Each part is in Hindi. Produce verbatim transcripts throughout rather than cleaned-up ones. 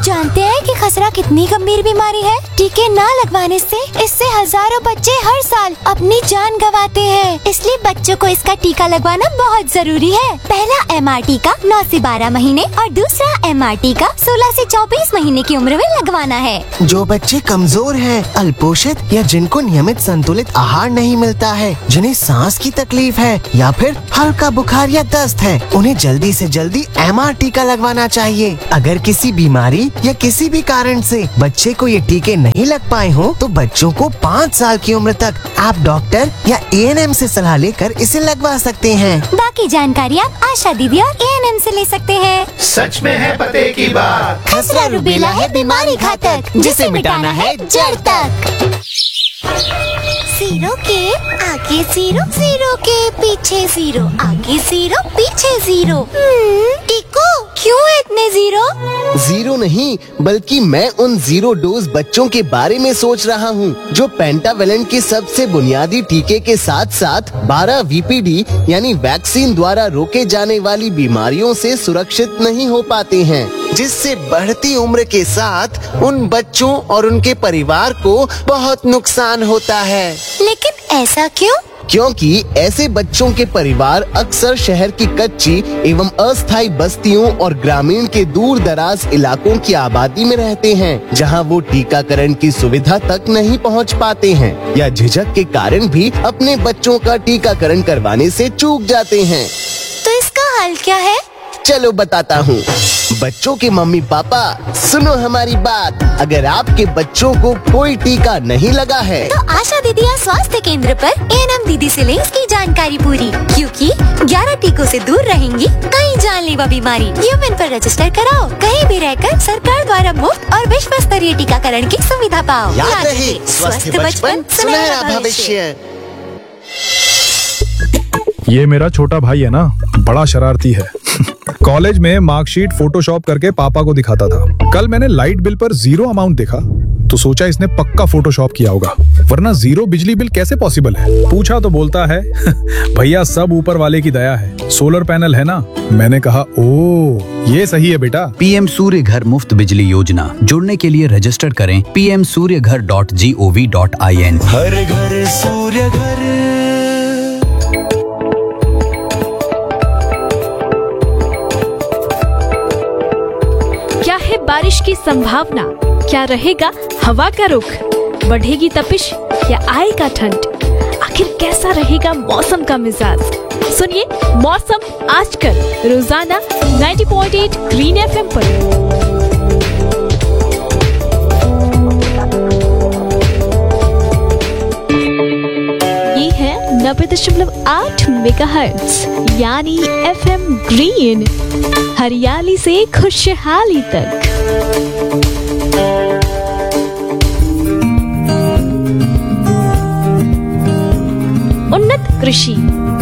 जानते हैं कि खसरा कितनी गंभीर बीमारी है? टीके न लगवाने से इससे हजारों बच्चे हर साल अपनी जान गंवाते हैं। इसलिए बच्चों को इसका टीका लगवाना बहुत जरूरी है। पहला एम आर टीका नौ से बारह महीने और दूसरा एम आर टीका सोलह से चौबीस महीने की उम्र में लगवाना है। जो बच्चे कमजोर हैं, अल्पोषित या जिनको नियमित संतुलित आहार नहीं मिलता है, जिन्हें सांस की तकलीफ है या फिर हल्का बुखार या दस्त है, उन्हें जल्दी से जल्दी एम आर टीका लगवाना चाहिए। अगर किसी बीमारी या किसी भी कारण से बच्चे को ये टीके नहीं लग पाए हो तो बच्चों को पाँच साल की उम्र तक आप डॉक्टर या ए एन एम से सलाह लेकर इसे लगवा सकते हैं। बाकी जानकारी आप आशा दीदी और ए एन एम से ले सकते हैं। सच में है पते की बात। खसरा रूबेला है बीमारी घातक, जिसे मिटाना है जड़ तक। जीरो के आगे जीरो, जीरो के पीछे जीरो, आगे जीरो पीछे जीरो। टीको क्यों इतने जीरो? जीरो नहीं, बल्कि मैं उन जीरो डोज बच्चों के बारे में सोच रहा हूँ जो पेंटावेलेंट के सबसे बुनियादी टीके के साथ साथ बारह वी पी डी यानी वैक्सीन द्वारा रोके जाने वाली बीमारियों से सुरक्षित नहीं हो पाते हैं, जिससे बढ़ती उम्र के साथ उन बच्चों और उनके परिवार को बहुत नुकसान होता है। लेकिन ऐसा क्यों? क्योंकि ऐसे बच्चों के परिवार अक्सर शहर की कच्ची एवं अस्थायी बस्तियों और ग्रामीण के दूर दराज इलाकों की आबादी में रहते हैं, जहां वो टीकाकरण की सुविधा तक नहीं पहुंच पाते हैं या झिझक के कारण भी अपने बच्चों का टीकाकरण करवाने से चूक जाते हैं। तो इसका हल क्या है? चलो बताता हूँ। बच्चों के मम्मी पापा सुनो हमारी बात। अगर आपके बच्चों को कोई टीका नहीं लगा है तो आशा दीदी या स्वास्थ्य केंद्र पर ए एन एम दीदी से लें इसकी जानकारी पूरी, क्योंकि ग्यारह टीकों से दूर रहेंगी कई जानलेवा बीमारी। यूमिन पर रजिस्टर कराओ, कहीं भी रहकर सरकार द्वारा मुफ्त और विश्व स्तरीय टीकाकरण की सुविधा पाओ। याद रहे, स्वस्थ बचपन सुनहरा भविष्य। ये मेरा छोटा भाई है ना, बड़ा शरारती है। कॉलेज में मार्कशीट फोटोशॉप करके पापा को दिखाता था। कल मैंने लाइट बिल पर जीरो अमाउंट देखा तो सोचा इसने पक्का फोटोशॉप किया होगा, वरना जीरो बिजली बिल कैसे पॉसिबल है। पूछा तो बोलता है भैया सब ऊपर वाले की दया है, सोलर पैनल है ना। मैंने कहा ओ ये सही है बेटा। पी एम सूर्य घर मुफ्त बिजली योजना, जुड़ने के लिए रजिस्टर करें पी एम सूर्य घर dot G O V dot I N. हर घर सूर्य घर। क्या है बारिश की संभावना? क्या रहेगा हवा का रुख? बढ़ेगी तपिश या आएगा ठंड? आखिर कैसा रहेगा मौसम का मिजाज? सुनिए मौसम आजकल रोजाना नब्बे पॉइंट आठ ग्रीन एफ एम पर। ये है नब्बे दशमलव आठ मेगाहर्ट्ज यानी एफ एम ग्रीन, हरियाली से खुशहाली तक। उन्नत कृषि।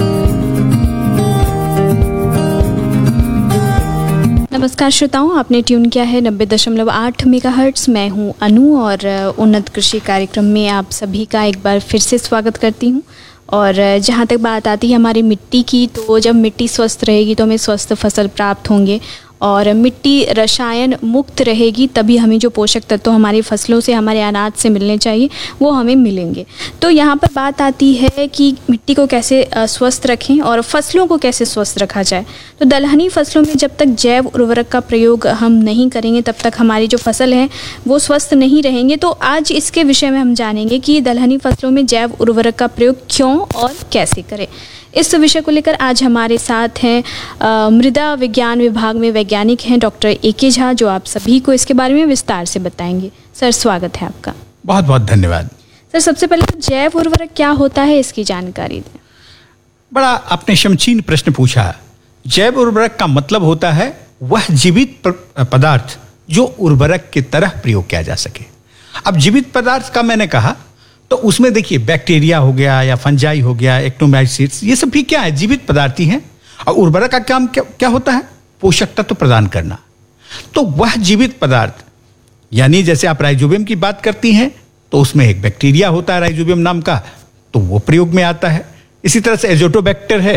नमस्कार श्रोताओं, आपने ट्यून किया है नब्बे दशमलव आठ मेगाहर्ट्ज। मैं हूं अनु और उन्नत कृषि कार्यक्रम में आप सभी का एक बार फिर से स्वागत करती हूं। और जहाँ तक बात आती है हमारी मिट्टी की, तो जब मिट्टी स्वस्थ रहेगी तो हमें स्वस्थ फसल प्राप्त होंगे, और मिट्टी रसायन मुक्त रहेगी तभी हमें जो पोषक तत्व हमारी फसलों से, हमारे अनाज से मिलने चाहिए वो हमें मिलेंगे। तो यहाँ पर बात आती है कि मिट्टी को कैसे स्वस्थ रखें और फसलों को कैसे स्वस्थ रखा जाए। तो दलहनी फसलों में जब तक जैव उर्वरक का प्रयोग हम नहीं करेंगे तब तक हमारी जो फसल है वो स्वस्थ नहीं रहेंगे। तो आज इसके विषय में हम जानेंगे कि दलहनी फसलों में जैव उर्वरक का प्रयोग क्यों और कैसे करें। इस विषय को लेकर आज हमारे साथ हैं मृदा विज्ञान विभाग में वैज्ञानिक हैं डॉक्टर ए के झा, जो आप सभी को इसके बारे में विस्तार से बताएंगे। सर स्वागत है आपका। बहुत बहुत धन्यवाद। सर सबसे पहले तो जैव उर्वरक क्या होता है, इसकी जानकारी दें। बड़ा आपने शमचीन प्रश्न पूछा। जैव उर्वरक का मतलब होता है वह जीवित पदार्थ जो उर्वरक की तरह प्रयोग किया जा सके। अब जीवित पदार्थ का मैंने कहा तो उसमें देखिए बैक्टीरिया हो गया या फंजाई हो गया, एक्टोमाइसिट्स, ये सब भी क्या है, जीवित पदार्थ ही हैं। और उर्वरक का काम क्या, क्या होता है, पोषक तत्व प्रदान करना। तो वह जीवित पदार्थ यानी जैसे आप राइजोबियम की बात करती हैं तो उसमें एक बैक्टीरिया होता है राइजोबियम नाम का, तो वो प्रयोग में आता है। इसी तरह से एजोटोबैक्टर है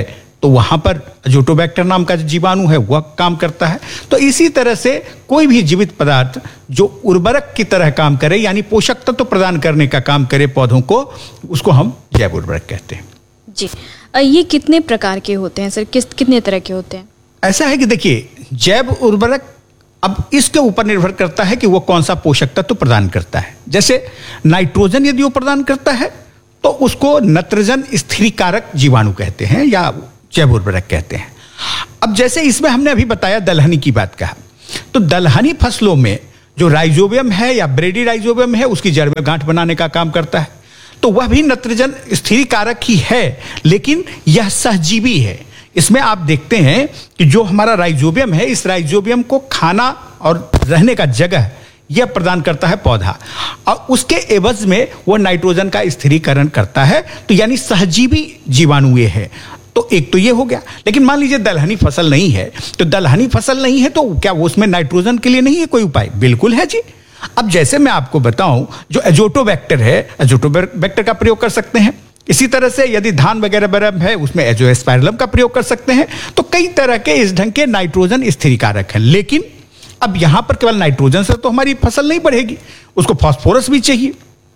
तो वहां पर अजोटोबैक्टर नाम का जो जीवाणु है वह काम करता है। तो इसी तरह से कोई भी जीवित पदार्थ जो उर्वरक की तरह काम करे, यानी पोषक तत्व तो प्रदान करने का काम करे पौधों को, उसको हम जैव उर्वरक कहते हैं। जी, ये कितने प्रकार के होते हैं सर, किस कितने तरह के होते हैं? ऐसा है कि देखिए, जैव उर्वरक अब इसके ऊपर निर्भर करता है कि वो कौन सा पोषक तत्व तो प्रदान करता है। जैसे नाइट्रोजन यदि वो प्रदान करता है तो उसको नत्रजन स्थिरीकारक जीवाणु कहते हैं या जैव उर्वरक कहते हैं। अब जैसे इसमें हमने अभी बताया दलहनी की बात कहा, तो दलहनी फसलों में जो राइजोबियम है या ब्रेडी राइजोबियम है, उसकी जड़ में गांठ बनाने का काम करता है, तो वह भी नत्रजन स्थिरीकारक ही है, लेकिन यह सहजीवी है। इसमें आप देखते हैं कि जो हमारा राइजोबियम है, इस राइजोबियम को खाना और रहने का जगह यह प्रदान करता है पौधा, और उसके एवज में वह नाइट्रोजन का स्थिरीकरण करता है। तो यानी सहजीवी जीवाणु ये है। तो एक तो ये हो गया। लेकिन मान लीजिए दलहनी फसल नहीं है, तो दलहनी फसल नहीं है तो क्या वो उसमें नाइट्रोजन के लिए नहीं है कोई उपाय? बिल्कुल है जी। अब जैसे मैं आपको बताऊं, जो एजोटोबैक्टर है, एजोटोबैक्टर का प्रयोग कर सकते हैं। इसी तरह से यदि धान वगैरह वगैरह है, उसमें एजोस्पाइरलम का प्रयोग कर सकते हैं। तो कई तरह के इस ढंग के नाइट्रोजन स्थिरीकारक हैं। लेकिन अब यहां पर केवल नाइट्रोजन से तो हमारी फसल नहीं बढ़ेगी, उसको फास्फोरस भी चाहिए।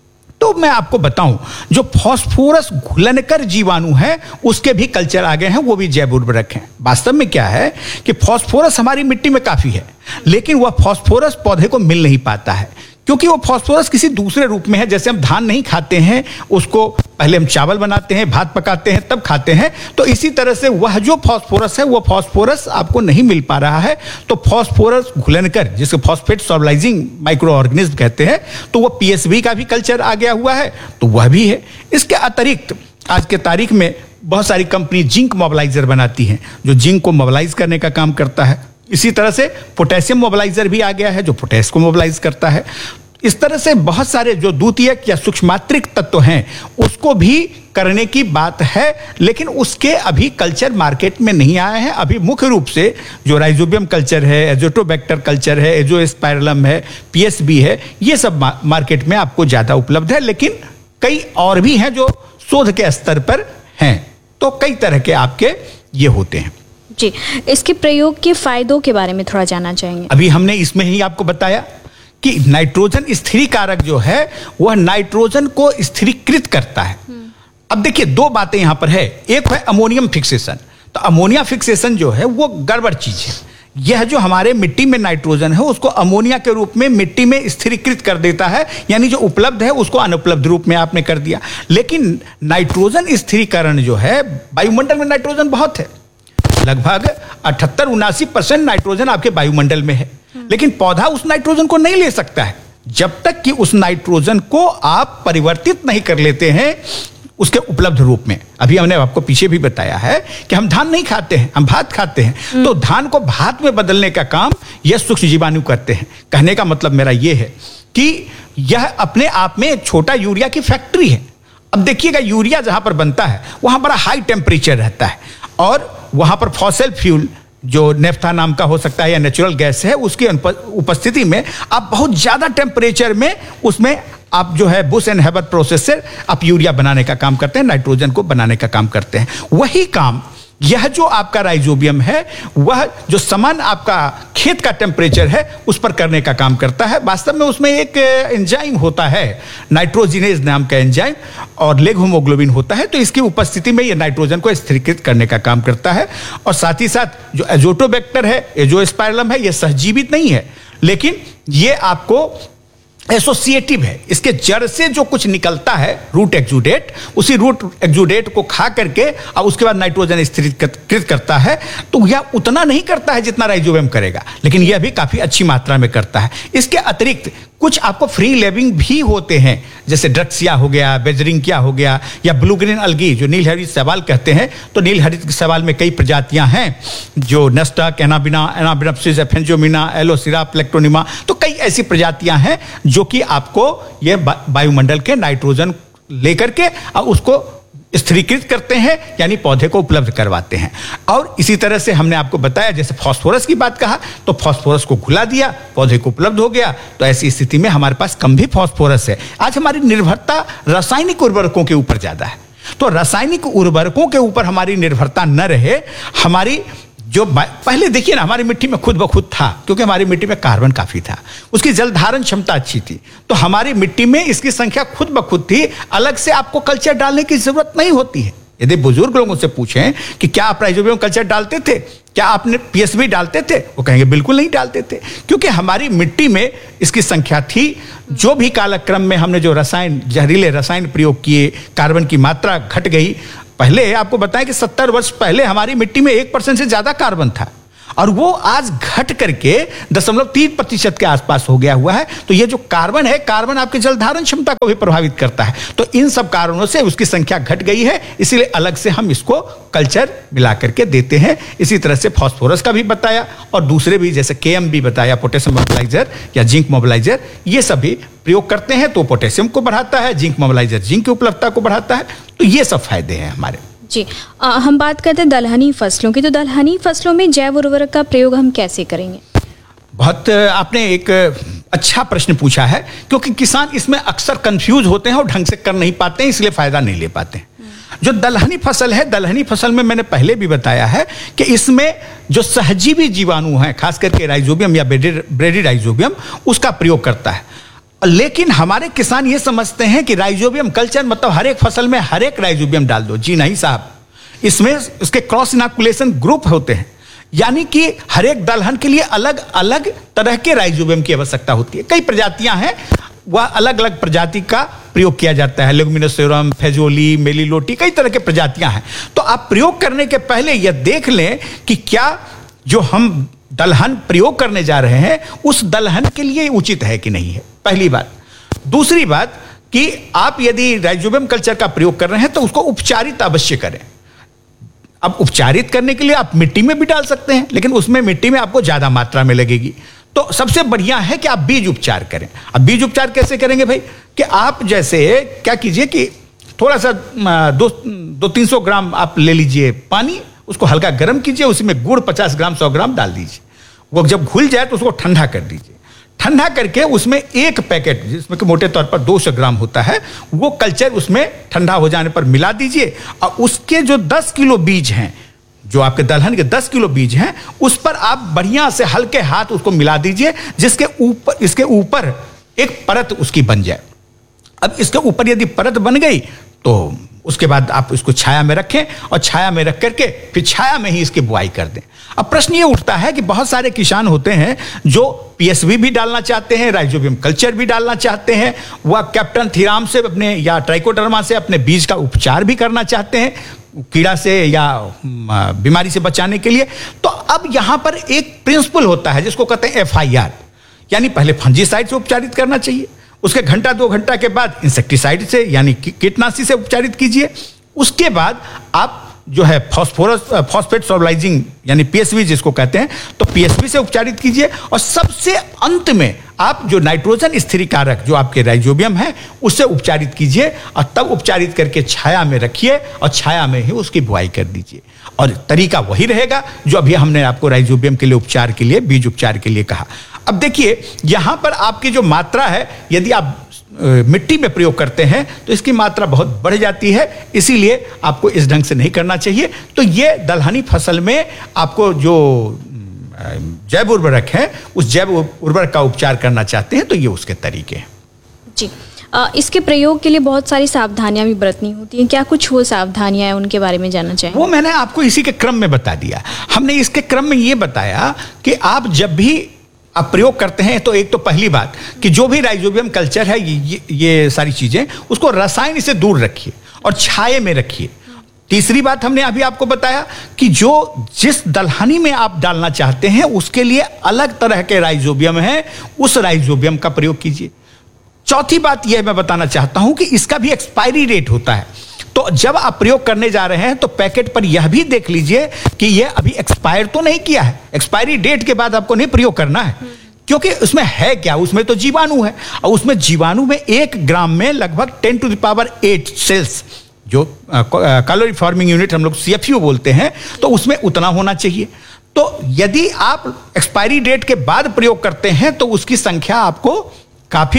तो मैं आपको बताऊं, जो फास्फोरस घुलनकर जीवाणु है उसके भी कल्चर आ गए हैं, वो भी जैव उर्वरक हैं। वास्तव में क्या है कि फास्फोरस हमारी मिट्टी में काफी है, लेकिन वह फास्फोरस पौधे को मिल नहीं पाता है, क्योंकि वो फास्फोरस किसी दूसरे रूप में है। जैसे हम धान नहीं खाते हैं, उसको पहले हम चावल बनाते हैं, भात पकाते हैं, तब खाते हैं। तो इसी तरह से वह जो फास्फोरस है, वो फास्फोरस आपको नहीं मिल पा रहा है। तो फास्फोरस घुलनकर, जिसे फॉस्फेट सॉल्वलाइजिंग माइक्रो ऑर्गेनिज्म कहते हैं, तो वह पीएसवी का भी कल्चर आ गया हुआ है, तो वह भी है। इसके अतिरिक्त आज के तारीख में बहुत सारी कंपनी जिंक मोबिलाइजर बनाती हैं, जो जिंक को मोबिलाइज करने का काम करता है। इसी तरह से पोटेशियम मोबिलाइजर भी आ गया है, जो पोटेश को मोबिलाइज करता है। इस तरह से बहुत सारे जो द्वितीयक या सूक्ष्मात्रिक तत्व हैं, उसको भी करने की बात है, लेकिन उसके अभी कल्चर मार्केट में नहीं आए हैं। अभी मुख्य रूप से जो राइजोबियम कल्चर है, एजोटोबैक्टर कल्चर है, एजोस्पाइरलम है, पीएसबी है, ये सब मार्केट में आपको ज्यादा उपलब्ध है। लेकिन कई और भी हैं जो शोध के स्तर पर हैं। तो कई तरह के आपके ये होते हैं जी। इसके प्रयोग के फायदों के बारे में थोड़ा जानना चाहेंगे। अभी हमने इसमें ही आपको बताया कि नाइट्रोजन स्थिरीकारक जो है वह नाइट्रोजन को स्थिरीकृत करता है। अब देखिए, दो बातें यहां पर है। एक है अमोनियम फिक्सेशन। तो अमोनिया फिक्सेशन जो है वो गड़बड़ चीज है। यह जो हमारे मिट्टी में नाइट्रोजन है उसको अमोनिया के रूप में मिट्टी में स्थिरीकृत कर देता है, यानी जो उपलब्ध है उसको अनुपलब्ध रूप में आपने कर दिया। लेकिन नाइट्रोजन स्थिरीकरण जो है, वायुमंडल में नाइट्रोजन बहुत है, लगभग अठहत्तर उनासी परसेंट नाइट्रोजन आपके वायुमंडल में है, लेकिन पौधा उस नाइट्रोजन को नहीं ले सकता है जब तक कि उस नाइट्रोजन को आप परिवर्तित नहीं कर लेते हैं उसके उपलब्ध रूप में। अभी हमने आपको पीछे भी बताया है कि हम धान नहीं खाते हैं, हम भात खाते हैं। तो धान को भात में बदलने का काम यह सूक्ष्म जीवाणु करते हैं। कहने का मतलब मेरा यह है कि यह अपने आप में एक छोटा यूरिया की फैक्ट्री है। अब देखिएगा, यूरिया जहां पर बनता है वहां बड़ा हाई टेम्परेचर रहता है, और वहां पर फॉसिल फ्यूल जो नेफ्था नाम का हो सकता है या नेचुरल गैस है, उसकी उपस्थिति में आप बहुत ज्यादा टेम्परेचर में उसमें आप जो है बुश एंड हेबर प्रोसेस से आप यूरिया बनाने का काम करते हैं, नाइट्रोजन को बनाने का काम करते हैं। वही काम यह जो आपका राइजोबियम है, वह जो समान आपका खेत का टेम्परेचर है उस पर करने का काम करता है। वास्तव में उसमें एक एंजाइम होता है, नाइट्रोजिनेज नाम का एंजाइम, और लेग होमोग्लोबिन होता है। तो इसकी उपस्थिति में यह नाइट्रोजन को स्थिरीकृत करने का काम करता है। और साथ ही साथ जो एजोटोबैक्टर है, एजोस्पाइरलम है, यह सहजीवित नहीं है, लेकिन यह आपको एसोसिएटिव है। इसके जड़ से जो कुछ निकलता है, रूट एक्सुडेट, उसी रूट एक्सुडेट को खा करके और उसके बाद नाइट्रोजन स्थिरीकृत करता है। तो यह उतना नहीं करता है जितना राइजोबियम करेगा, लेकिन यह भी काफी अच्छी मात्रा में करता है। इसके अतिरिक्त कुछ आपको फ्री लेविंग भी होते हैं, जैसे ड्रक्सिया हो गया, बेजरिंकिया हो गया, या ब्लू ग्रीन अलगी जो नील हरित शैवाल कहते हैं। तो नील हरित शैवाल में कई प्रजातियां हैं, जो नस्टक, एनाबिना, एनाबिनप्सिस, एफेंजोमिना, एलोसिरा, प्लेक्टोनिमा, तो कई ऐसी प्रजातियां हैं जो कि आपको ये वायुमंडल के नाइट्रोजन लेकर के और उसको स्थिरीकृत करते हैं, यानी पौधे को उपलब्ध करवाते हैं। और इसी तरह से हमने आपको बताया, जैसे फास्फोरस की बात कहा, तो फास्फोरस को घुला दिया, पौधे को उपलब्ध हो गया। तो ऐसी स्थिति में हमारे पास कम भी फास्फोरस है। आज हमारी निर्भरता रासायनिक उर्वरकों के ऊपर ज्यादा है। तो रासायनिक उर्वरकों के ऊपर हमारी निर्भरता न रहे, हमारी जो पहले देखिए ना, हमारी मिट्टी में खुद ब खुद था, क्योंकि हमारी मिट्टी में कार्बन काफी था, उसकी जल धारण क्षमता अच्छी थी, तो हमारी मिट्टी में इसकी संख्या खुद ब खुद थी, अलग से आपको कल्चर डालने की जरूरत नहीं होती है। यदि बुजुर्ग लोगों से पूछें कि क्या आप राइजोबियम कल्चर डालते थे, क्या आपने पीएसवी डालते थे, वो कहेंगे बिल्कुल नहीं डालते थे, क्योंकि हमारी मिट्टी में इसकी संख्या थी। जो भी कालक्रम में हमने जो रसायन, जहरीले रसायन प्रयोग किए, कार्बन की मात्रा घट गई। पहले आपको बताएं कि सत्तर वर्ष पहले हमारी मिट्टी में एक परसेंट से ज्यादा कार्बन था, और वो आज घट करके दशमलव तीन प्रतिशत के आसपास हो गया हुआ है। तो ये जो कार्बन है, कार्बन आपके जल धारण क्षमता को भी प्रभावित करता है। तो इन सब कारणों से उसकी संख्या घट गई है, इसीलिए अलग से हम इसको कल्चर मिला करके देते हैं। इसी तरह से फास्फोरस का भी बताया, और दूसरे भी जैसे केएम भी बताया, पोटेशियम मोबिलाइजर या जिंक मोबिलाइजर, ये सभी प्रयोग करते हैं तो पोटेशियम को बढ़ाता है, जिंक मोबिलाइजर जिंक की उपलब्धता को बढ़ाता है। तो ये सब फायदे हैं हमारे। जी, आ, हम बात करते हैं दलहनी फसलों की, तो दलहनी फसलों में जैव उर्वरक का प्रयोग हम कैसे करेंगे? बहुत आपने एक अच्छा प्रश्न पूछा है, क्योंकि किसान इसमें अक्सर कंफ्यूज होते हैं और ढंग से कर नहीं पाते हैं, इसलिए फायदा नहीं ले पाते हैं। जो दलहनी फसल है, दलहनी फसल में मैंने पहले भी बताया है कि इसमें जो सहजीवी जीवाणु हैं, खास करके राइजोबियम या ब्रेडी राइजोबियम, उसका प्रयोग करता है। लेकिन हमारे किसान ये समझते हैं कि राइजोबियम कल्चर मतलब हर एक फसल में हर एक राइजोबियम डाल दो। जी नहीं साहब, इसमें उसके क्रॉस इनोकुलेशन ग्रुप होते हैं, यानी कि हर एक दलहन के लिए अलग अलग तरह के राइजोबियम की आवश्यकता होती है। कई प्रजातियां हैं, वह अलग अलग प्रजाति का प्रयोग किया जाता है, लेगुमिनोसेरम, फेजोली, मेलिलोटी, कई तरह के प्रजातियां हैं। तो आप प्रयोग करने के पहले यह देख लें कि क्या जो हम दलहन प्रयोग करने जा रहे हैं उस दलहन के लिए उचित है कि नहीं है, पहली बात। दूसरी बात कि आप यदि राइजोबियम कल्चर का प्रयोग कर रहे हैं तो उसको उपचारित अवश्य करें। अब उपचारित करने के लिए आप मिट्टी में भी डाल सकते हैं, लेकिन उसमें मिट्टी में आपको ज्यादा मात्रा में लगेगी। तो सबसे बढ़िया है कि आप बीज उपचार करें। अब बीज उपचार कैसे करेंगे भाई? कि आप जैसे क्या कीजिए कि थोड़ा सा दो दो तीन सौ ग्राम आप ले लीजिए पानी, उसको हल्का गर्म कीजिए, उसी में गुड़ पचास ग्राम सौ ग्राम डाल दीजिए। वो जब घुल जाए तो उसको ठंडा कर दीजिए। ठंडा करके उसमें एक पैकेट, जिसमें कि मोटे तौर पर दो सौ ग्राम होता है, वो कल्चर उसमें ठंडा हो जाने पर मिला दीजिए। और उसके जो दस किलो बीज हैं, जो आपके दलहन के दस किलो बीज हैं, उस पर आप बढ़िया से हल्के हाथ उसको मिला दीजिए, जिसके ऊपर इसके ऊपर एक परत उसकी बन जाए। अब इसके ऊपर यदि परत बन गई तो उसके बाद आप इसको छाया में रखें, और छाया में रख करके फिर छाया में ही इसकी बुआई कर दें। अब प्रश्न ये उठता है कि बहुत सारे किसान होते हैं जो पीएसवी भी डालना चाहते हैं, राइजोबियम कल्चर भी डालना चाहते हैं, वह कैप्टन थीराम से अपने या ट्राइकोडर्मा से अपने बीज का उपचार भी करना चाहते हैं कीड़ा से या बीमारी से बचाने के लिए। तो अब यहां पर एक प्रिंसिपल होता है जिसको कहते हैं एफ आई आर, यानी पहले फंजीसाइड से उपचारित करना चाहिए, उसके घंटा दो घंटा के बाद इंसेक्टिसाइड से यानी कीटनाशी से उपचारित कीजिए। उसके बाद आप जो है फॉस्फोरस फॉस्फेट सोलराइजिंग यानी पीएसवी जिसको कहते हैं, तो पीएसवी से उपचारित कीजिए। और सबसे अंत में आप जो नाइट्रोजन स्थिरीकारक जो आपके राइजोबियम है उससे उपचारित कीजिए, और तब उपचारित करके छाया में रखिए और छाया में ही उसकी बुआई कर दीजिए। और तरीका वही रहेगा जो अभी हमने आपको राइजोबियम के लिए उपचार के लिए, बीज उपचार के लिए कहा। अब देखिए यहां पर आपकी जो मात्रा है, यदि आप मिट्टी में प्रयोग करते हैं तो इसकी मात्रा बहुत बढ़ जाती है, इसीलिए आपको इस ढंग से नहीं करना चाहिए। तो ये दलहनी फसल में आपको जो जैव उर्वरक है, उस जैव उर्वरक का उपचार करना चाहते हैं तो ये उसके तरीके हैं। जी, आ, इसके प्रयोग के लिए बहुत सारी सावधानियां भी बरतनी होती हैं, क्या कुछ वो सावधानियां हैं उनके बारे में जानना चाहिए? वो मैंने आपको इसी के क्रम में बता दिया। हमने इसके क्रम में ये बताया कि आप जब भी आप प्रयोग करते हैं तो एक तो पहली बात कि जो भी राइजोबियम कल्चर है, ये, ये सारी चीजें उसको रसायन से दूर रखिए और छाये में रखिए। तीसरी बात हमने अभी आपको बताया कि जो जिस दलहनी में आप डालना चाहते हैं उसके लिए अलग तरह के राइजोबियम है, उस राइजोबियम का प्रयोग कीजिए। चौथी बात यह मैं बताना चाहता हूं कि इसका भी एक्सपायरी डेट होता है, तो जब आप प्रयोग करने जा रहे हैं तो पैकेट पर यह भी देख लीजिए कि यह अभी एक्सपायर तो नहीं किया है। एक्सपायरी डेट के बाद आपको नहीं प्रयोग करना है, क्योंकि उसमें है क्या, उसमें तो जीवाणु है, और उसमें जीवाणु में एक ग्राम में लगभग ten to the power eight sales, जो कैलोरी फॉर्मिंग यूनिट हम लोग सी एफ यू बोलते हैं, तो उसमें उतना होना चाहिए। तो यदि आप एक्सपायरी डेट के बाद प्रयोग करते हैं तो उसकी संख्या आपको काफी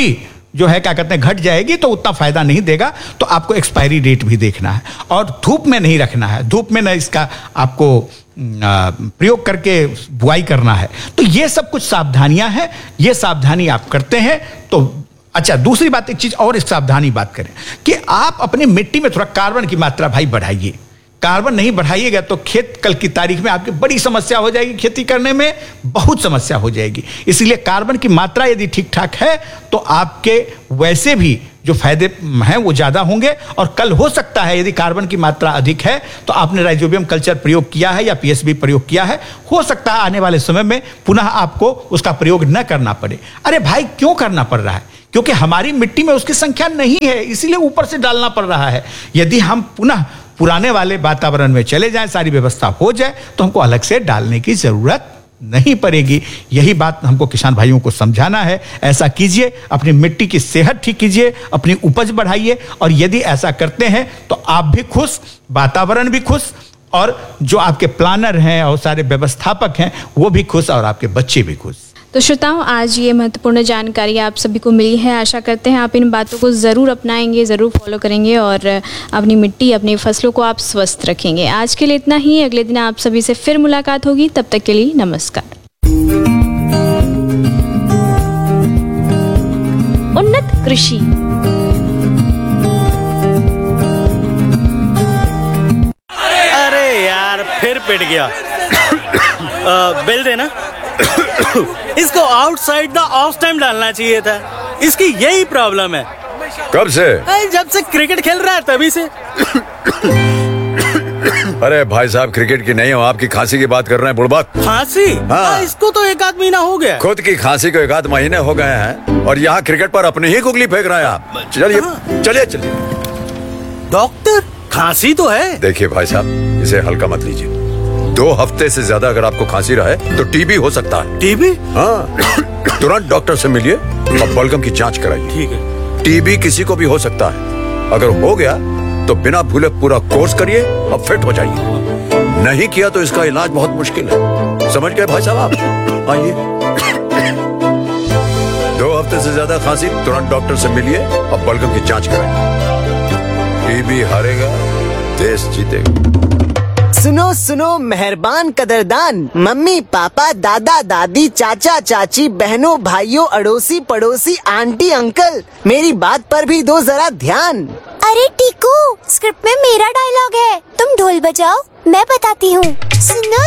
जो है क्या कहते हैं घट जाएगी तो उतना फायदा नहीं देगा। तो आपको एक्सपायरी डेट भी देखना है और धूप में नहीं रखना है, धूप में न इसका आपको प्रयोग करके बुआई करना है। तो ये सब कुछ सावधानियां हैं, ये सावधानी आप करते हैं तो अच्छा। दूसरी बात, एक चीज और इस सावधानी बात करें कि आप अपनी मिट्टी में थोड़ा कार्बन की मात्रा भाई बढ़ाइए। कार्बन नहीं बढ़ाइएगा तो खेत कल की तारीख में आपकी बड़ी समस्या हो जाएगी, खेती करने में बहुत समस्या हो जाएगी। इसलिए कार्बन की मात्रा यदि ठीक ठाक है तो आपके वैसे भी जो फायदे हैं वो ज्यादा होंगे। और कल हो सकता है यदि कार्बन की मात्रा अधिक है तो आपने राइजोबियम कल्चर प्रयोग किया है या पीएसबी प्रयोग किया है, हो सकता है आने वाले समय में पुनः आपको उसका प्रयोग न करना पड़े। अरे भाई क्यों करना पड़ रहा है? क्योंकि हमारी मिट्टी में उसकी संख्या नहीं है, इसीलिए ऊपर से डालना पड़ रहा है। यदि हम पुनः पुराने वाले वातावरण में चले जाएं, सारी व्यवस्था हो जाए तो हमको अलग से डालने की जरूरत नहीं पड़ेगी। यही बात हमको किसान भाइयों को समझाना है। ऐसा कीजिए, अपनी मिट्टी की सेहत ठीक कीजिए, अपनी उपज बढ़ाइए और यदि ऐसा करते हैं तो आप भी खुश, वातावरण भी खुश और जो आपके प्लानर हैं और सारे व्यवस्थापक हैं वो भी खुश और आपके बच्चे भी खुश। तो श्रोताओं, आज ये महत्वपूर्ण जानकारी आप सभी को मिली है। आशा करते हैं आप इन बातों को ज़रूर अपनाएंगे, ज़रूर फॉलो करेंगे और अपनी मिट्टी, अपनी फसलों को आप स्वस्थ रखेंगे। आज के लिए इतना ही, अगले दिन आप सभी से फिर मुलाकात होगी। तब तक के लिए नमस्कार। उन्नत कृषि। अरे यार फिर पिट गया। आ, बिल देना। इसको आउटसाइड द ऑफ टाइम डालना चाहिए था। इसकी यही प्रॉब्लम है। कब से? जब से क्रिकेट खेल रहा है तभी से। अरे भाई साहब, क्रिकेट की नहीं हो, आपकी खांसी की बात कर रहे हैं बुड़बक। खांसी? हाँ। इसको तो एक आध महीना हो गया। खुद की खांसी को एक आध महीने हो गए हैं और यहाँ क्रिकेट पर अपनी ही कुगली फेंक रहे हैं आप। चलिए चलिए चलिए। डॉक्टर, खांसी तो है। देखिए भाई साहब, इसे हल्का मत लीजिए। दो हफ्ते से ज्यादा अगर आपको खांसी रहे तो टीबी हो सकता है। टीबी? हाँ, तुरंत डॉक्टर से मिलिए और बलगम की जांच कराइए। ठीक है। टीबी किसी को भी हो सकता है। अगर हो गया तो बिना भूले पूरा कोर्स करिए और फिट हो जाइए। नहीं किया तो इसका इलाज बहुत मुश्किल है। समझ गए भाई साहब आप? आइए। दो हफ्ते से ज्यादा खांसी, तुरंत डॉक्टर से मिलिए और बलगम की जांच कराइए। टीबी हारेगा, देश जीतेगा। सुनो सुनो मेहरबान कदरदान, मम्मी पापा दादा दादी चाचा चाची बहनों भाइयों अड़ोसी पड़ोसी आंटी अंकल, मेरी बात पर भी दो जरा ध्यान। अरे टीकू, स्क्रिप्ट में मेरा डायलॉग है, तुम ढोल बजाओ, मैं बताती हूँ। सुनो